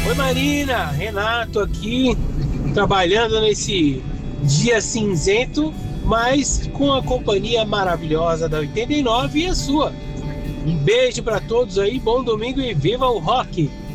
Oi Marina, Renato aqui, trabalhando nesse dia cinzento, mas com a companhia maravilhosa da 89 e a sua. Um beijo para todos aí, bom domingo e viva o rock!